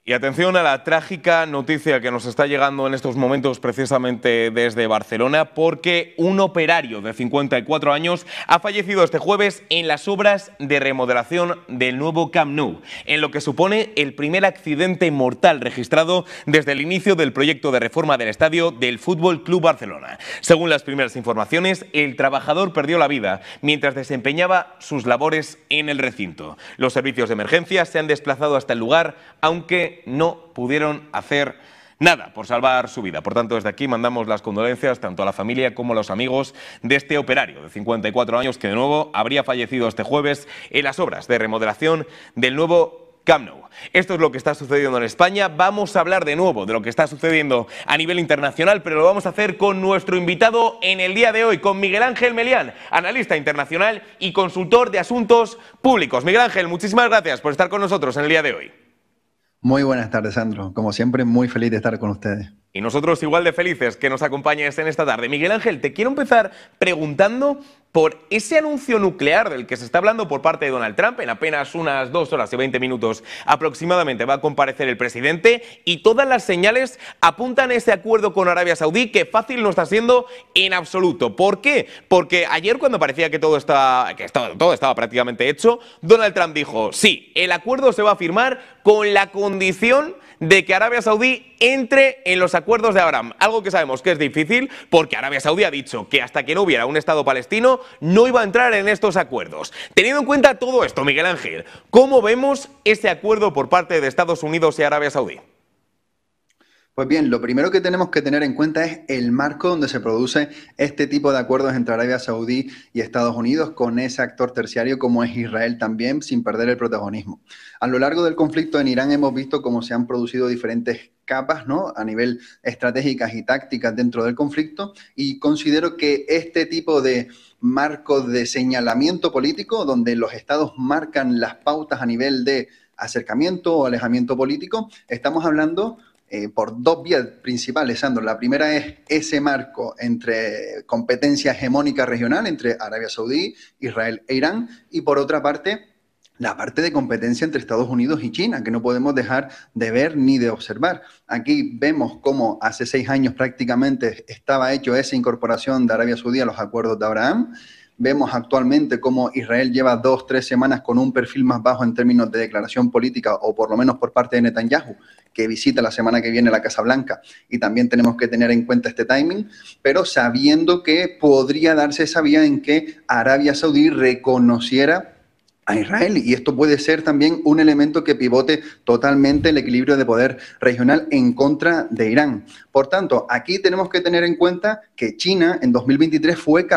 Y atención a la trágica noticia que nos está llegando en estos momentos precisamente desde Barcelona, porque un operario de 54 años ha fallecido este jueves en las obras de remodelación del nuevo Camp Nou, en lo que supone el primer accidente mortal registrado desde el inicio del proyecto de reforma del estadio del Fútbol Club Barcelona. Según las primeras informaciones, el trabajador perdió la vida mientras desempeñaba sus labores en el recinto. Los servicios de emergencia se han desplazado hasta el lugar, aunque no pudieron hacer nada por salvar su vida. Por tanto, desde aquí mandamos las condolencias tanto a la familia como a los amigos de este operario de 54 años que de nuevo habría fallecido este jueves en las obras de remodelación del nuevo Camp Nou. Esto es lo que está sucediendo en España. Vamos a hablar de nuevo de lo que está sucediendo a nivel internacional, pero lo vamos a hacer con nuestro invitado en el día de hoy, con Miguel Ángel Melián, analista internacional y consultor de asuntos públicos. Miguel Ángel, muchísimas gracias por estar con nosotros en el día de hoy. Muy buenas tardes, Sandro. Como siempre, muy feliz de estar con ustedes. Y nosotros igual de felices que nos acompañes en esta tarde. Miguel Ángel, te quiero empezar preguntando por ese anuncio nuclear del que se está hablando por parte de Donald Trump. En apenas unas 2 horas y 20 minutos aproximadamente va a comparecer el presidente y todas las señales apuntan a ese acuerdo con Arabia Saudí, que fácil no está siendo en absoluto. ¿Por qué? Porque ayer, cuando parecía que todo estaba prácticamente hecho, Donald Trump dijo: sí, el acuerdo se va a firmar con la condición de que Arabia Saudí entre en los acuerdos de Abraham. Algo que sabemos que es difícil porque Arabia Saudí ha dicho que hasta que no hubiera un Estado palestino no iba a entrar en estos acuerdos. Teniendo en cuenta todo esto, Miguel Ángel, ¿cómo vemos ese acuerdo por parte de Estados Unidos y Arabia Saudí? Pues bien, lo primero que tenemos que tener en cuenta es el marco donde se produce este tipo de acuerdos entre Arabia Saudí y Estados Unidos, con ese actor terciario como es Israel también, sin perder el protagonismo. A lo largo del conflicto en Irán hemos visto cómo se han producido diferentes capas, ¿no?, a nivel estratégicas y tácticas dentro del conflicto, y considero que este tipo de marco de señalamiento político, donde los estados marcan las pautas a nivel de acercamiento o alejamiento político, estamos hablando por dos vías principales, Sandro. La primera es ese marco entre competencia hegemónica regional entre Arabia Saudí, Israel e Irán, y por otra parte, la parte de competencia entre Estados Unidos y China, que no podemos dejar de ver ni de observar. Aquí vemos cómo hace 6 años prácticamente estaba hecho esa incorporación de Arabia Saudí a los acuerdos de Abraham. Vemos actualmente cómo Israel lleva 2-3 semanas con un perfil más bajo en términos de declaración política, o por lo menos por parte de Netanyahu, que visita la semana que viene la Casa Blanca, y también tenemos que tener en cuenta este timing, pero sabiendo que podría darse esa vía en que Arabia Saudí reconociera a Israel, y esto puede ser también un elemento que pivote totalmente el equilibrio de poder regional en contra de Irán. Por tanto, aquí tenemos que tener en cuenta que China en 2023 fue capaz